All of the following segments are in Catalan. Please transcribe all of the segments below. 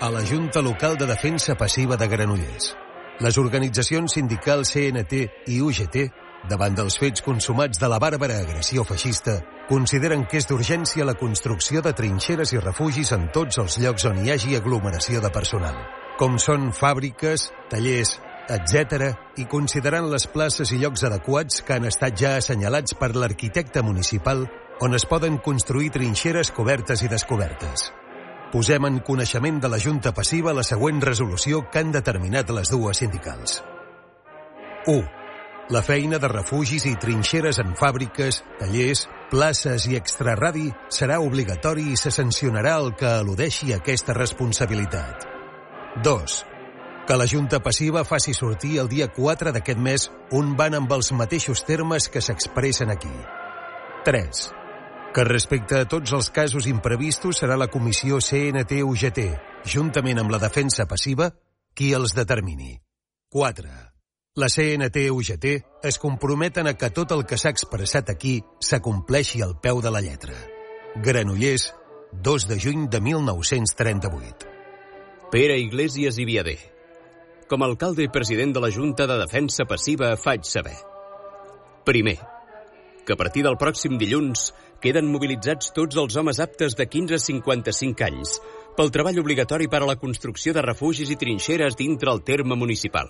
a la Junta Local de Defensa Passiva de Granollers. Les organitzacions sindicals CNT i UGT, davant dels fets consumats de la bàrbara agressió feixista, consideren que és d'urgència la construcció de trinxeres i refugis en tots els llocs on hi hagi aglomeració de personal, com són fàbriques, tallers, etc., i considerant les places i llocs adequats que han estat ja assenyalats per l'arquitecte municipal on es poden construir trinxeres cobertes i descobertes. Posem en coneixement de la Junta Passiva la següent resolució que han determinat les dues sindicals. 1. La feina de refugis i trinxeres en fàbriques, tallers, places i extraradi serà obligatori i se sancionarà el que eludeixi aquesta responsabilitat. 2. Que la Junta Passiva faci sortir el dia 4 d'aquest mes un ban amb els mateixos termes que s'expressen aquí. 3. Que respecte a tots els casos imprevistos serà la comissió CNT-UGT, juntament amb la defensa passiva, qui els determini. 4. La CNT-UGT es comprometen a que tot el que s'ha expressat aquí s'acompleixi al peu de la lletra. Granollers, 2 de juny de 1938. Pere Iglesias i Viader. Com a alcalde i president de la Junta de Defensa Passiva faig saber. Primer, que a partir del pròxim dilluns queden mobilitzats tots els homes aptes de 15 a 55 anys pel treball obligatori per a la construcció de refugis i trinxeres dintre el terme municipal.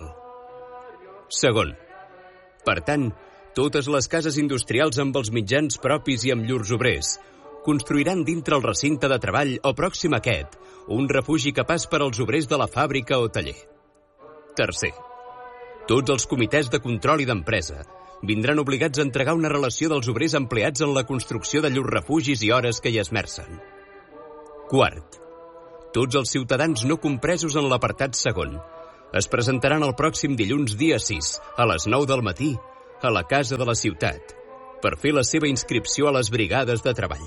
Segon, per tant, totes les cases industrials amb els mitjans propis i amb llurs obrers construiran dintre el recinte de treball o pròxim a aquest un refugi capaç per als obrers de la fàbrica o taller. Tercer, tots els comitès de control i d'empresa vindran obligats a entregar una relació dels obrers empleats en la construcció de llurs refugis i hores que hi esmercen. Quart, tots els ciutadans no compresos en l'apartat segon es presentaran el pròxim dilluns dia 6, a les 9 del matí, a la Casa de la Ciutat, per fer la seva inscripció a les brigades de treball.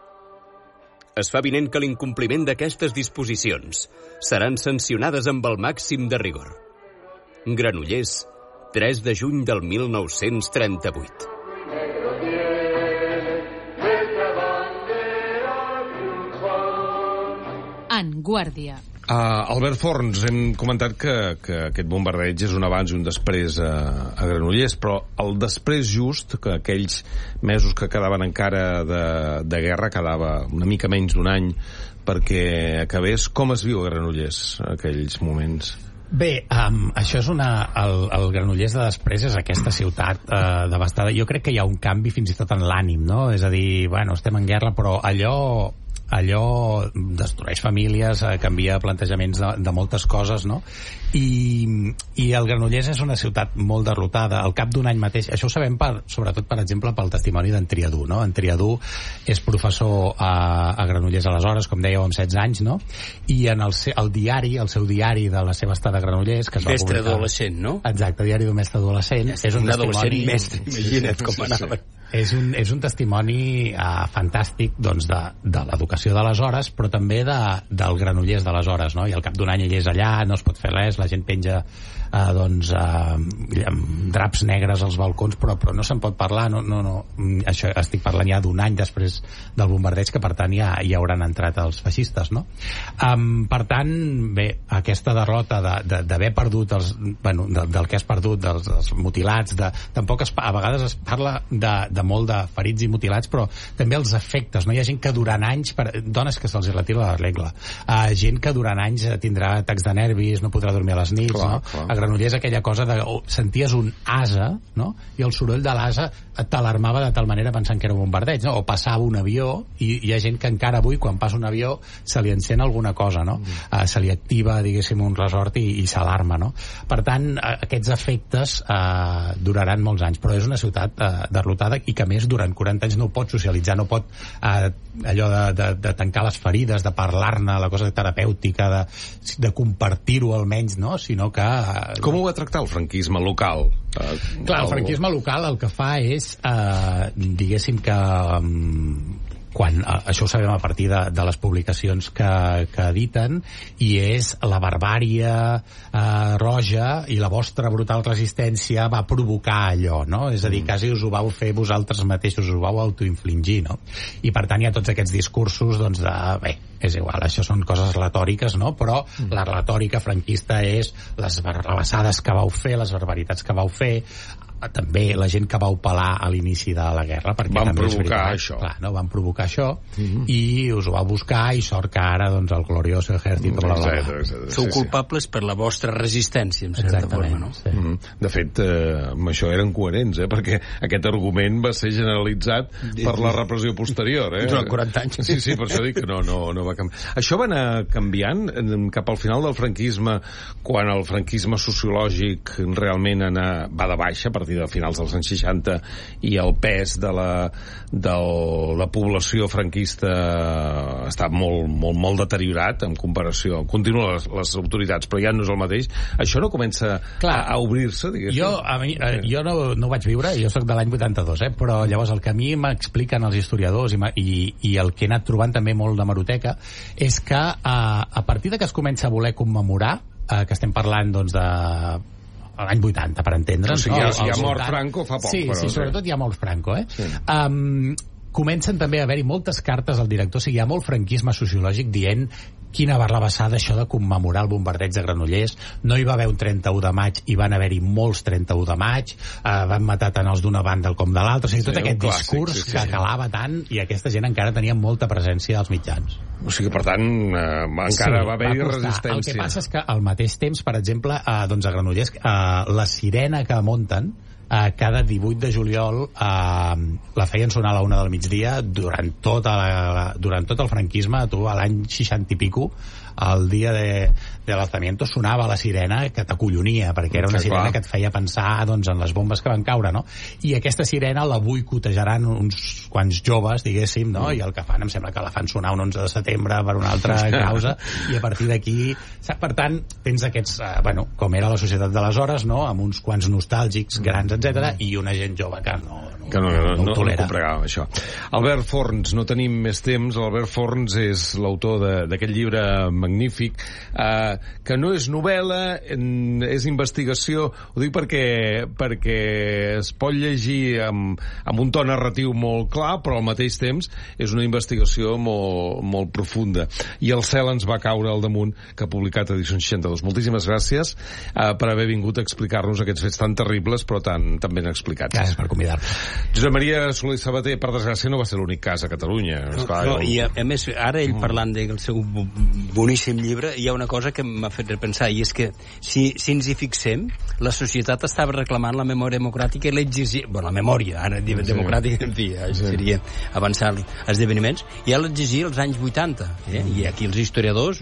Es fa evident que l'incompliment d'aquestes disposicions seran sancionades amb el màxim de rigor. Granollers, 3 de juny del 1938. En Guàrdia. Albert Forns, hem comentat que aquest bombardeig és un abans i un després a Granollers, però el després just, que aquells mesos que quedaven encara de guerra, quedava una mica menys d'un any perquè acabés, com es viu a Granollers aquells moments? Bé, això és el Granollers de després és aquesta ciutat devastada. Jo crec que hi ha un canvi fins i tot en l'ànim, no? És a dir, bueno, estem en guerra, però allò destrueix famílies, canvia plantejaments de moltes coses, no? I el Granollers és una ciutat molt derrotada. Al cap d'un any mateix, això ho sabem sobretot, per exemple, pel testimoni d'en Triadú, no? En Triadú és professor a Granollers aleshores, com dèieu, amb 16 anys, no? I en el seu diari de la seva estada a Granollers, que es va publicar... Mestre adolescent, no? Exacte, diari d'un mestre adolescent. És un testimoni... Mestre, imagina't com anava. És un testimoni fantàstic, doncs, de l'educació d'aleshores, però també del Granollers d'aleshores, no? I al cap d'un any ell és allà, no es pot fer res, la gent penja draps negres als balcons, però no se'n pot parlar, no. Això estic parlant ja d'un any després del bombardeig, que per tant ja hauran entrat els feixistes, no? Per tant, bé, aquesta derrota d'haver perdut del que has perdut, dels mutilats, tampoc a vegades es parla de molt de ferits i mutilats, però també els efectes, no? Hi ha gent que durant anys, dones que se'ls retira la regla, gent que durant anys tindrà atacs de nervis, no podrà dormir a les nits, clar, no? Clar. A Granollers aquella cosa de senties un ase, no? I el soroll de l'ase t'alarmava de tal manera pensant que era un bombardeig, no? O passava un avió, i hi ha gent que encara avui, quan passa un avió, se li encén alguna cosa, no? Se li activa, diguéssim, un resort i s'alarma, no? Per tant, aquests efectes duraran molts anys, però és una ciutat derrotada i que a més durant 40 anys no pot socialitzar, no pot allò de tancar les ferides, de parlar-ne, la cosa terapèutica, de compartir-ho almenys, no? Sinó que... Com ho va tractar el franquisme local? Clar, el franquisme local el que fa és, diguéssim que... quan això ho sabem a partir de les publicacions que editen, i és la barbària roja i la vostra brutal resistència va provocar allò, no? És a dir, quasi us ho vau fer vosaltres mateixos, us ho vau autoinfligir, no? I per tant hi ha tots aquests discursos, doncs, de, bé, és igual, això són coses retòriques, no? Però la retòrica franquista és les barrabassades que vau fer, les barbaritats que vau fer, també la gent que vau pelar a l'inici de la guerra, perquè van també provocar és això. Clar, no? Van provocar això i us ho va buscar, i sort que ara doncs, el glorioso ejército bla, bla, bla. Sou culpables per la vostra resistència, en certa forma, no? Sí. De fet, amb això eren coherents, perquè aquest argument va ser generalitzat per la repressió posterior. Durant 40 anys. Sí, per això dic que no va canviar. Això va anar canviant cap al final del franquisme, quan el franquisme sociològic realment va de baixa, a partir de finals dels anys 60, i el pes de la població franquista està molt deteriorat en comparació. Continuen les autoritats, però ja no és el mateix. Això no comença a obrir-se, diguéssim? Jo no ho vaig viure, jo sóc de l'any 82, però llavors el que a mi m'expliquen els historiadors i el que he anat trobant també molt d'hemeroteca és que a partir de que es comença a voler commemorar, que estem parlant doncs de l'any 80, per entendre'ns. O sigui, hi ha mort Franco fa poc. Sí, sobretot hi ha mort Franco. Sí. Comencen també a haver-hi moltes cartes al director, o sigui, hi ha molt franquisme sociològic dient quina barrabassada això de commemorar el bombardeig de Granollers. No hi va haver un 31 de maig, hi van haver-hi molts 31 de maig, van matar tant els d'una banda com de l'altra, o sigui, tot aquest discurs que calava tant, i aquesta gent encara tenia molta presència als mitjans. O sigui, per tant, encara va haver-hi resistència. El que passa és que al mateix temps, per exemple, doncs a Granollers, la sirena que munten, cada 18 de juliol la feien sonar a la 1 del migdia durant tot el franquisme. Tu, a l'any 60 i pico, el dia de l'alzamiento sonava la sirena que t'acollonia, perquè era una sirena que et feia pensar doncs, en les bombes que van caure, no? I aquesta sirena la boicotejaran uns quants joves, diguéssim, no? I el que fan, em sembla que la fan sonar un 11 de setembre per una altra causa, i a partir d'aquí, per tant, tens aquests, com era la societat d'aleshores, no? Amb uns quants nostàlgics grans, etc, i una gent jove que no ho tolera. No això. Albert Forns, no tenim més temps. Albert Forns és l'autor d'aquest llibre magnífic, que no és novel·la, és investigació. Ho dic perquè es pot llegir amb un to narratiu molt clar, però al mateix temps és una investigació molt profunda. I el cel ens va caure al damunt, que ha publicat Edició 62. Moltíssimes gràcies per haver vingut a explicar-nos aquests fets tan terribles, però tan ben explicats. Gràcies per convidar-me. Josep Maria Soler Sabater, per desgràcia, no va ser l'únic cas a Catalunya. I a més, ara ell parlant del seu boníssim llibre, hi ha una cosa que m'ha fet repensar, i és que si ens hi fixem, la societat estava reclamant la memòria democràtica i l'exigir... la memòria, ara democràtica, en fi, seria avançar els esdeveniments, i ja l'exigir als anys 80. I aquí els historiadors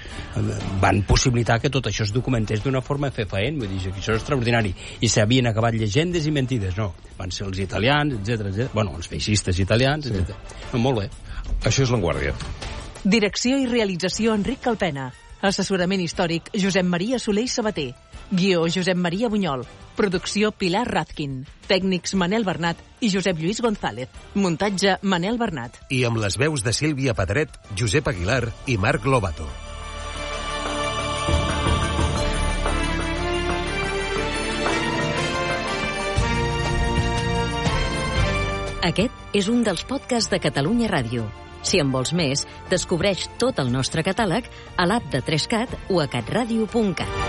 van possibilitar que tot això es documentés d'una forma fefaent, vull dir que això és extraordinari. I s'havien acabat llegendes i mentides, no. Van ser els italians, etc. Els feixistes italians, etc. Molt bé. Això és L'Enguàrdia. Direcció i realització Enric Calpena. Assessorament històric Josep Maria Soler i Sabater. Guió Josep Maria Bunyol. Producció Pilar Razkin. Tècnics Manel Bernat i Josep Lluís González. Muntatge Manel Bernat. I amb les veus de Sílvia Pedret, Josep Aguilar i Marc Lobato. Aquest és un dels podcasts de Catalunya Ràdio. Si en vols més, descobreix tot el nostre catàleg a l'app de 3cat o a catradio.cat.